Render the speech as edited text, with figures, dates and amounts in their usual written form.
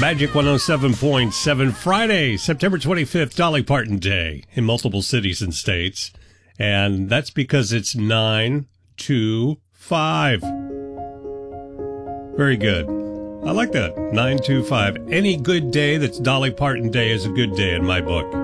Magic 107.7, Friday, September 25th, Dolly Parton Day in multiple cities and states. And that's because it's 925. Very good. I like that. 925. Any good day that's Dolly Parton Day is a good day in my book.